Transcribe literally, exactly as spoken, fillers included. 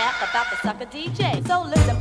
rap about the sucker D J. So listen